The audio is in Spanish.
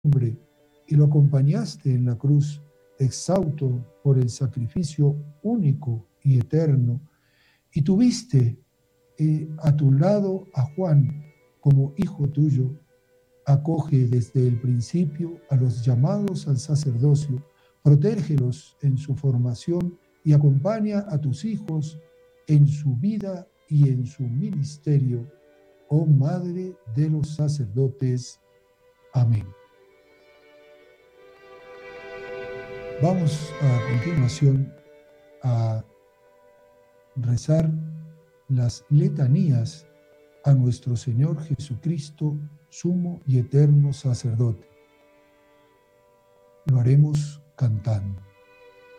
hombre y lo acompañaste en la cruz, exhausto por el sacrificio único y eterno, y tuviste a tu lado a Juan como hijo tuyo. Acoge desde el principio a los llamados al sacerdocio, protégelos en su formación y acompaña a tus hijos en su vida y en su ministerio, oh Madre de los sacerdotes. Amén. Vamos a continuación a rezar las letanías a nuestro Señor Jesucristo, sumo y eterno sacerdote. Lo haremos cantando.